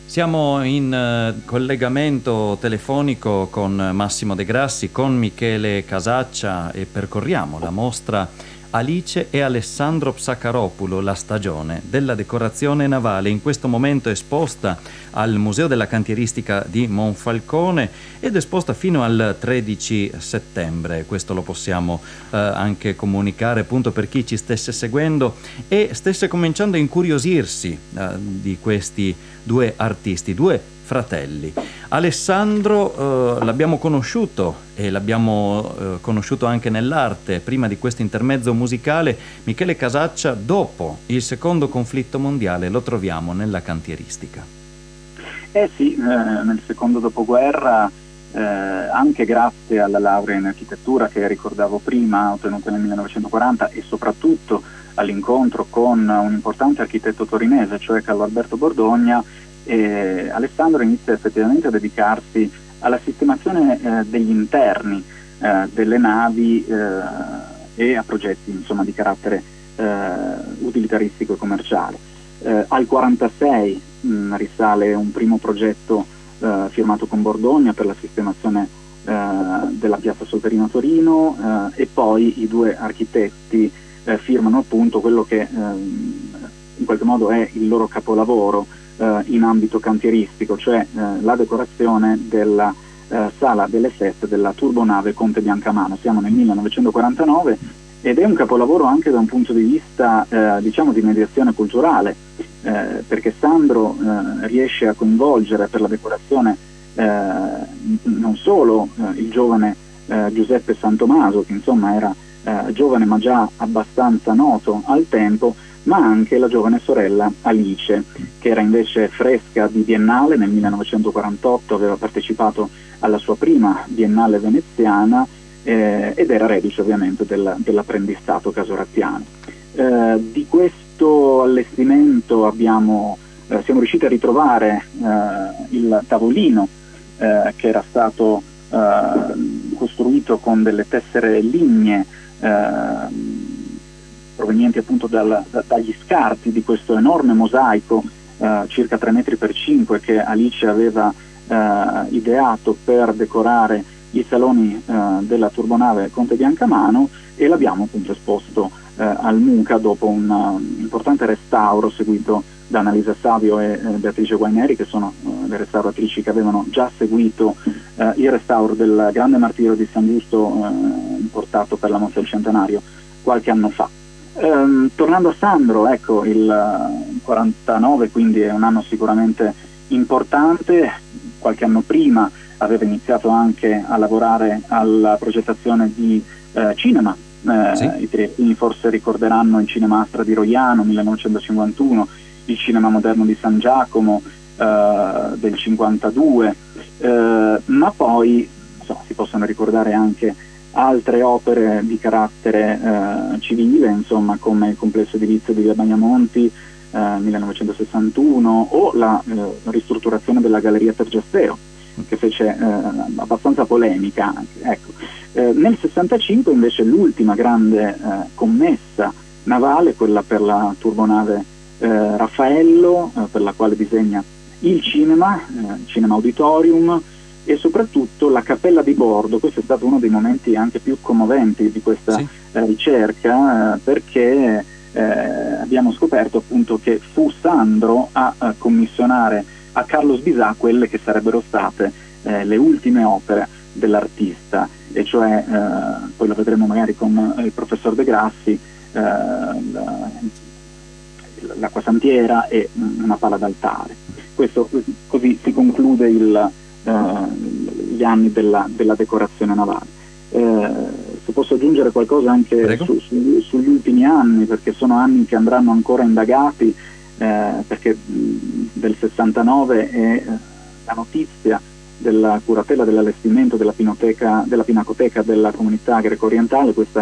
Siamo in collegamento telefonico con Massimo De Grassi, con Michele Casaccia e percorriamo la mostra Alice e Alessandro Psacharopoulou, la stagione della decorazione navale, in questo momento esposta al Museo della Cantieristica di Monfalcone ed esposta fino al 13 settembre. Questo lo possiamo anche comunicare appunto per chi ci stesse seguendo e stesse cominciando a incuriosirsi di questi due artisti, due fratelli. Alessandro l'abbiamo conosciuto e l'abbiamo conosciuto anche nell'arte prima di questo intermezzo musicale. Michele Casaccia, dopo il secondo conflitto mondiale, lo troviamo nella cantieristica. Sì, nel secondo dopoguerra, anche grazie alla laurea in architettura che ricordavo prima, ottenuta nel 1940, e soprattutto all'incontro con un importante architetto torinese, cioè Carlo Alberto Bordogna, Alessandro inizia effettivamente a dedicarsi alla sistemazione degli interni delle navi e a progetti insomma di carattere utilitaristico e commerciale. Al 46 risale un primo progetto firmato con Bordogna per la sistemazione della piazza Solferino a Torino e poi i due architetti firmano appunto quello che in qualche modo è il loro capolavoro in ambito cantieristico, cioè la decorazione della sala delle feste della turbonave Conte Biancamano. Siamo nel 1949 ed è un capolavoro anche da un punto di vista diciamo di mediazione culturale, perché Sandro riesce a coinvolgere per la decorazione non solo il giovane Giuseppe Santomaso, che insomma era giovane ma già abbastanza noto al tempo, ma anche la giovane sorella Alice, che era invece fresca di Biennale nel 1948, aveva partecipato alla sua prima Biennale veneziana ed era reduce ovviamente dell'apprendistato casorazziano. Di questo allestimento siamo riusciti a ritrovare il tavolino che era stato costruito con delle tessere lignee provenienti appunto dagli scarti di questo enorme mosaico circa 3 metri per 5 che Alice aveva ideato per decorare i saloni della turbonave Conte Biancamano, e l'abbiamo appunto esposto al MUCA dopo un importante restauro seguito da Annalisa Savio e Beatrice Guaineri, che sono le restauratrici che avevano già seguito il restauro del grande martirio di San Giusto portato per la mostra del centenario qualche anno fa. Tornando a Sandro, ecco, il 49 quindi è un anno sicuramente importante. Qualche anno prima aveva iniziato anche a lavorare alla progettazione di cinema. Sì. I triestini forse ricorderanno il Cinema Astra di Roiano 1951, il Cinema Moderno di San Giacomo del 52, ma poi si possono ricordare anche altre opere di carattere civile, insomma, come il complesso edilizio di Via Bagnamonti 1961 o la ristrutturazione della Galleria Tergesteo, che fece abbastanza polemica anche. Ecco. Nel 65 invece l'ultima grande commessa navale, quella per la turbonave Raffaello, per la quale disegna il cinema auditorium e soprattutto la cappella di bordo. Questo è stato uno dei momenti anche più commoventi di questa ricerca, perché abbiamo scoperto appunto che fu Sandro a commissionare a Carlo Sbisà quelle che sarebbero state le ultime opere dell'artista, e cioè poi lo vedremo magari con il professor De Grassi, l'acquasantiera e una pala d'altare. Questo così si conclude gli anni della decorazione navale. Se posso aggiungere qualcosa anche sugli ultimi anni, perché sono anni che andranno ancora indagati, perché del 69 è la notizia della curatela dell'allestimento della pinacoteca della comunità greco-orientale, questa